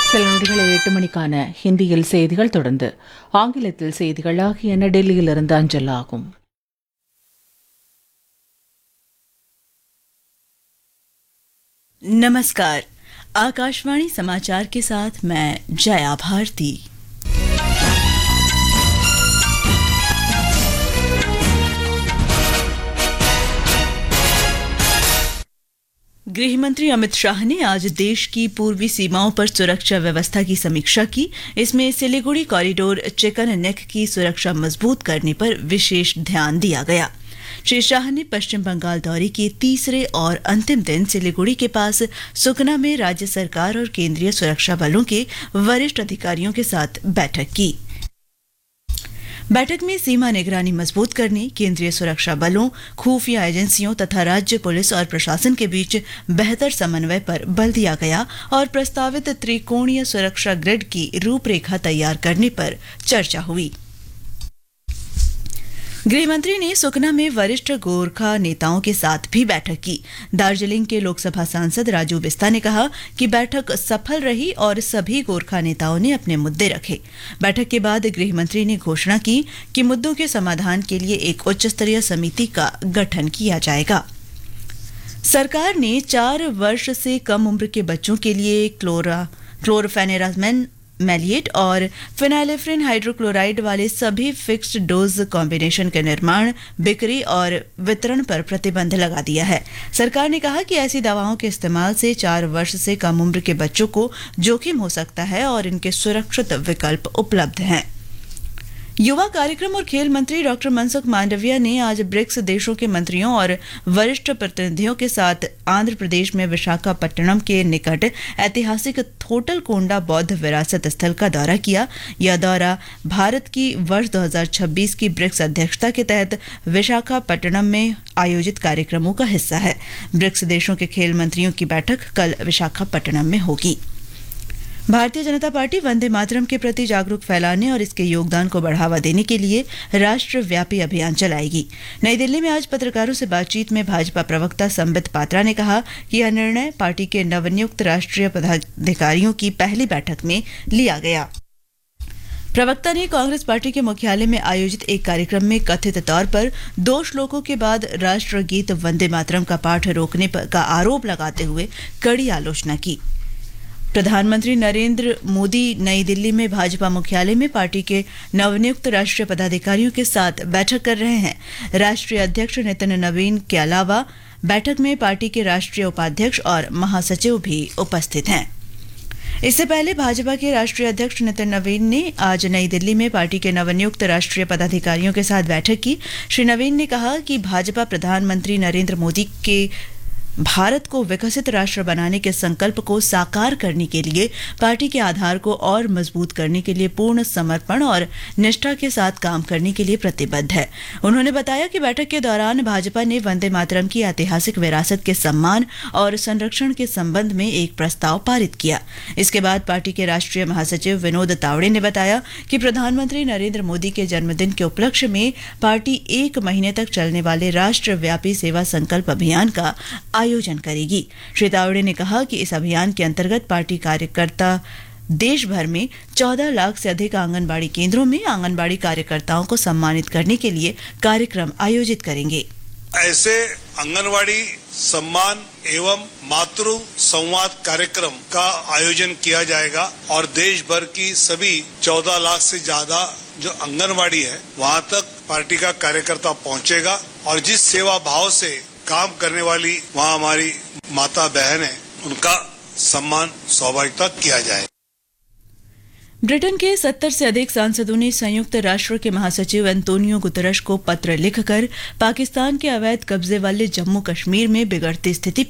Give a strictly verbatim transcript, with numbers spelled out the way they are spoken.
சில நொடிகளில் எட்டு மணிக்கான ஹிந்தியில் செய்திகள் தொடர்ந்து ஆங்கிலத்தில் செய்திகள் ஆகியன டெல்லியிலிருந்து அஞ்சல் ஆகும். नमस्कार, आकाशवाणी समाचार के साथ मैं जया भारती। गृहमंत्री अमित शाह ने आज देश की पूर्वी सीमाओं पर सुरक्षा व्यवस्था की समीक्षा की। इसमें सिलीगुड़ी कॉरिडोर चिकन नेक की सुरक्षा मजबूत करने पर विशेष ध्यान दिया गया। श्री शाह ने पश्चिम बंगाल दौरे के तीसरे और अंतिम दिन सिलीगुड़ी के पास सुकना में राज्य सरकार और केंद्रीय सुरक्षा बलों के वरिष्ठ अधिकारियों के साथ बैठक की। बैठक में सीमा निगरानी मजबूत करने, केंद्रीय सुरक्षा बलों, खुफिया एजेंसियों तथा राज्य पुलिस और प्रशासन के बीच बेहतर समन्वय पर बल दिया गया और प्रस्तावित त्रिकोणीय सुरक्षा ग्रिड की रूपरेखा तैयार करने पर चर्चा हुई। गृहमंत्री ने सुकना में वरिष्ठ गोरखा नेताओं के साथ भी बैठक की। दार्जिलिंग के लोकसभा सांसद राजू बिस्ता ने कहा कि बैठक सफल रही और सभी गोरखा नेताओं ने अपने मुद्दे रखे। बैठक के बाद गृहमंत्री ने घोषणा की कि मुद्दों के समाधान के लिए एक उच्च स्तरीय समिति का गठन किया जाएगा। सरकार ने चार वर्ष से कम उम्र के बच्चों के लिए क्लोरा क्लोरोफेनेराजमेन मैलिएट और फिनाइलेफ्रिन हाइड्रोक्लोराइड वाले सभी फिक्स्ड डोज कॉम्बिनेशन के निर्माण, बिक्री और वितरण पर प्रतिबंध लगा दिया है। सरकार ने कहा कि ऐसी दवाओं के इस्तेमाल से चार वर्ष से कम उम्र के बच्चों को जोखिम हो सकता है और इनके सुरक्षित विकल्प उपलब्ध हैं। युवा कार्यक्रम और खेल मंत्री डॉक्टर मनसुख मांडविया ने आज ब्रिक्स देशों के मंत्रियों और वरिष्ठ प्रतिनिधियों के साथ आंध्र प्रदेश में विशाखापट्टनम के निकट ऐतिहासिक थोटलकोंडा बौद्ध विरासत स्थल का दौरा किया। यह दौरा भारत की वर्ष दो हज़ार छब्बीस की ब्रिक्स अध्यक्षता के तहत विशाखापट्टनम में आयोजित कार्यक्रमों का हिस्सा है। ब्रिक्स देशों के खेल मंत्रियों की बैठक कल विशाखापट्टनम में होगी। भारतीय जनता पार्टी वंदे मातरम के प्रति जागरूक फैलाने और इसके योगदान को बढ़ावा देने के लिए राष्ट्रव्यापी अभियान चलाएगी। नई दिल्ली में आज पत्रकारों से बातचीत में भाजपा प्रवक्ता संबित पात्रा ने कहा कि यह निर्णय पार्टी के नवनियुक्त राष्ट्रीय पदाधिकारियों की पहली बैठक में लिया गया। प्रवक्ता ने कांग्रेस पार्टी के मुख्यालय में आयोजित एक कार्यक्रम में कथित तौर पर दो श्लोकों के बाद राष्ट्रगीत वंदे मातरम का पाठ रोकने का आरोप लगाते हुए कड़ी आलोचना की। प्रधानमंत्री नरेंद्र मोदी नई दिल्ली में भाजपा मुख्यालय में पार्टी के नवनियुक्त राष्ट्रीय पदाधिकारियों के साथ बैठक कर रहे हैं। राष्ट्रीय अध्यक्ष नितिन नवीन के अलावा बैठक में पार्टी के राष्ट्रीय उपाध्यक्ष और महासचिव भी उपस्थित हैं। इससे पहले भाजपा के राष्ट्रीय अध्यक्ष नितिन नवीन ने आज नई दिल्ली में पार्टी के नवनियुक्त राष्ट्रीय पदाधिकारियों के साथ बैठक की। श्री नवीन ने कहा कि भाजपा प्रधानमंत्री नरेंद्र मोदी के भारत को विकसित राष्ट्र बनाने के संकल्प को साकार करने के लिए पार्टी के आधार को और मजबूत करने के लिए पूर्ण समर्पण और निष्ठा के साथ काम करने के लिए प्रतिबद्ध है। उन्होंने बताया कि बैठक के दौरान भाजपा ने वंदे मातरम की ऐतिहासिक विरासत के सम्मान और संरक्षण के संबंध में एक प्रस्ताव पारित किया। इसके बाद पार्टी के राष्ट्रीय महासचिव विनोद तावड़े ने बताया कि प्रधानमंत्री नरेंद्र मोदी के जन्मदिन के उपलक्ष्य में पार्टी एक महीने तक चलने वाले राष्ट्रव्यापी सेवा संकल्प अभियान का आयोजन करेगी। श्री तावड़े ने कहा कि इस अभियान के अंतर्गत पार्टी कार्यकर्ता देश भर में चौदह लाख से अधिक आंगनबाड़ी केंद्रों में आंगनबाड़ी कार्यकर्ताओं को सम्मानित करने के लिए कार्यक्रम आयोजित करेंगे। ऐसे आंगनबाड़ी सम्मान एवं मातृ संवाद कार्यक्रम का आयोजन किया जाएगा और देश भर की सभी चौदह लाख से ज्यादा जो आंगनबाड़ी है वहां तक पार्टी का कार्यकर्ता पहुंचेगा और जिस सेवा भाव से काम करने वाली वहाँ हमारी माता बहन है उनका सम्मान स्वाभाविकता किया जाए। ब्रिटेन के सत्तर से अधिक सांसदों ने संयुक्त राष्ट्र के महासचिव एंटोनियो गुतरश को पत्र लिखकर पाकिस्तान के अवैध कब्जे वाले जम्मू कश्मीर में बिगड़ती स्थिति